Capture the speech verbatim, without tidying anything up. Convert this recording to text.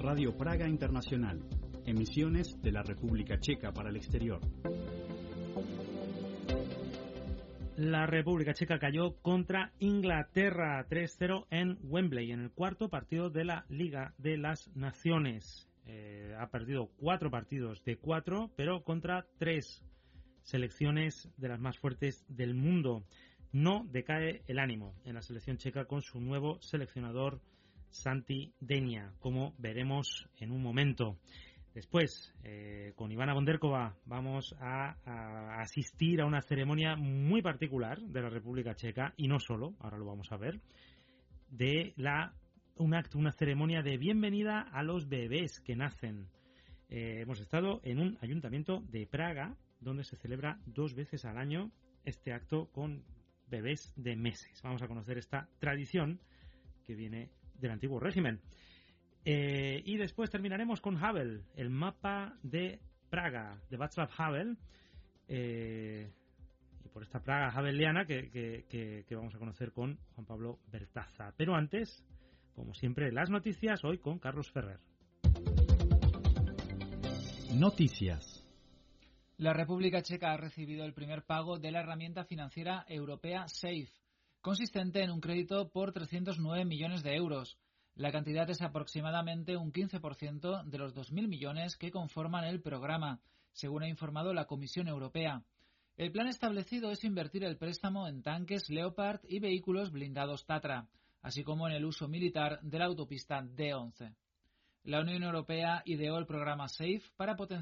Radio Praga Internacional, emisiones de la República Checa para el exterior. La República Checa cayó contra Inglaterra tres cero en Wembley, en el cuarto partido de la Liga de las Naciones. Eh, ha perdido cuatro partidos de cuatro, pero contra tres selecciones de las más fuertes del mundo. No decae el ánimo en la selección checa con su nuevo seleccionador Santi Denia, como veremos en un momento. Después, eh, con Ivana Bonderkova vamos a, a asistir a una ceremonia muy particular de la República Checa, y no solo, ahora lo vamos a ver, de la un acto, una ceremonia de bienvenida a los bebés que nacen. Eh, hemos estado en un ayuntamiento de Praga, donde se celebra dos veces al año este acto con bebés de meses. Vamos a conocer esta tradición que viene del antiguo régimen. Eh, y después terminaremos con Havel, el mapa de Praga, de Václav Havel, eh, y por esta Praga haveliana que, que, que, que vamos a conocer con Juan Pablo Bertaza. Pero antes, como siempre, las noticias, hoy con Carlos Ferrer. Noticias. La República Checa ha recibido el primer pago de la herramienta financiera europea SAFE, consistente en un crédito por trescientos nueve millones de euros. La cantidad es aproximadamente un quince por ciento de los dos mil millones que conforman el programa, según ha informado la Comisión Europea. El plan establecido es invertir el préstamo en tanques Leopard y vehículos blindados Tatra, así como en el uso militar de la autopista D once. La Unión Europea ideó el programa SAFE para potenciar